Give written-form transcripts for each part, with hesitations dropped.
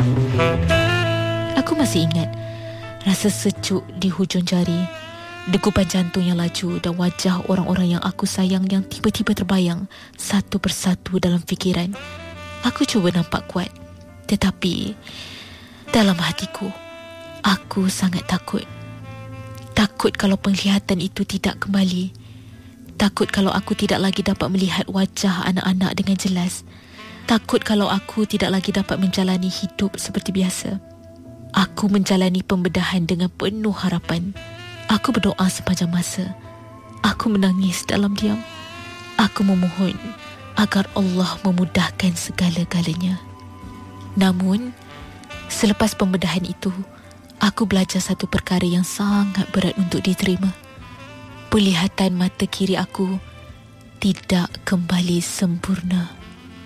Aku masih ingat rasa sejuk di hujung jari, degupan jantung yang laju dan wajah orang-orang yang aku sayang yang tiba-tiba terbayang satu persatu dalam fikiran. Aku cuba nampak kuat, tetapi dalam hatiku, aku sangat takut. Takut kalau penglihatan itu tidak kembali. Takut kalau aku tidak lagi dapat melihat wajah anak-anak dengan jelas. Takut kalau aku tidak lagi dapat menjalani hidup seperti biasa. Aku menjalani pembedahan dengan penuh harapan. Aku berdoa sepanjang masa. Aku menangis dalam diam. Aku memohon agar Allah memudahkan segala-galanya. Namun, selepas pembedahan itu, aku belajar satu perkara yang sangat berat untuk diterima. Penglihatan mata kiri aku tidak kembali sempurna.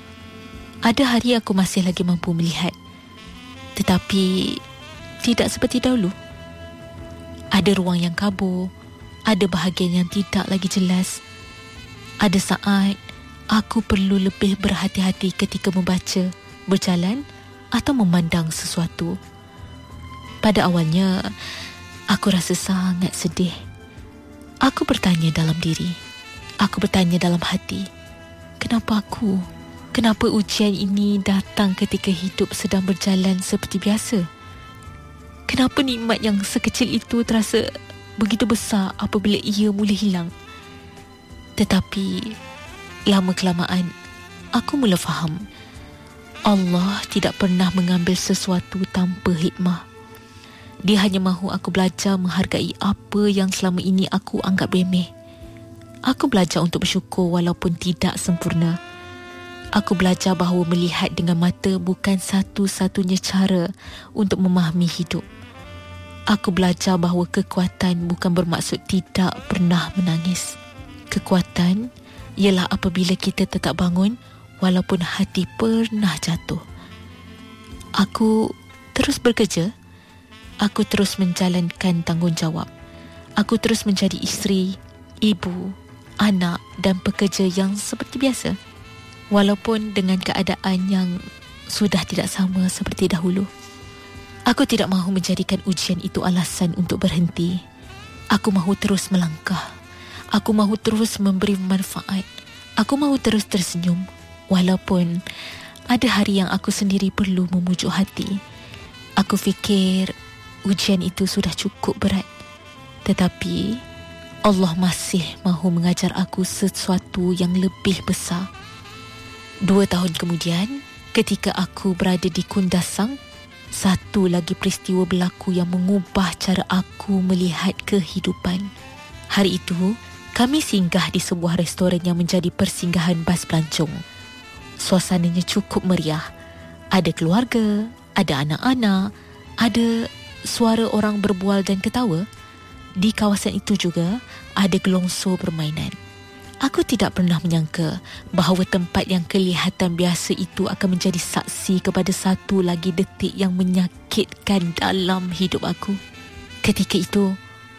Ada hari aku masih lagi mampu melihat, tetapi tidak seperti dahulu. Ada ruang yang kabur, ada bahagian yang tidak lagi jelas. Ada saat aku perlu lebih berhati-hati ketika membaca, berjalan atau memandang sesuatu. Pada awalnya, aku rasa sangat sedih. Aku bertanya dalam diri. Aku bertanya dalam hati. Kenapa aku? Kenapa ujian ini datang ketika hidup sedang berjalan seperti biasa? Kenapa nikmat yang sekecil itu terasa begitu besar apabila ia mula hilang? Tetapi lama-kelamaan aku mula faham, Allah tidak pernah mengambil sesuatu tanpa hikmah. Dia hanya mahu aku belajar menghargai apa yang selama ini aku anggap remeh. Aku belajar untuk bersyukur walaupun tidak sempurna. Aku belajar bahawa melihat dengan mata bukan satu-satunya cara untuk memahami hidup. Aku belajar bahawa kekuatan bukan bermaksud tidak pernah menangis. Kekuatan ialah apabila kita tetap bangun walaupun hati pernah jatuh. Aku terus bekerja. Aku terus menjalankan tanggungjawab. Aku terus menjadi isteri, ibu, anak dan pekerja yang seperti biasa. Walaupun dengan keadaan yang sudah tidak sama seperti dahulu. Aku tidak mahu menjadikan ujian itu alasan untuk berhenti. Aku mahu terus melangkah. Aku mahu terus memberi manfaat. Aku mahu terus tersenyum. Walaupun ada hari yang aku sendiri perlu memujuk hati. Aku fikir ujian itu sudah cukup berat. Tetapi Allah masih mahu mengajar aku sesuatu yang lebih besar. 2 tahun kemudian, ketika aku berada di Kundasang, satu lagi peristiwa berlaku yang mengubah cara aku melihat kehidupan. Hari itu, kami singgah di sebuah restoran yang menjadi persinggahan bas pelancong. Suasananya cukup meriah. Ada keluarga, ada anak-anak, ada suara orang berbual dan ketawa. Di kawasan itu juga ada gelongsor permainan. Aku tidak pernah menyangka bahawa tempat yang kelihatan biasa itu akan menjadi saksi kepada satu lagi detik yang menyakitkan dalam hidup aku. Ketika itu,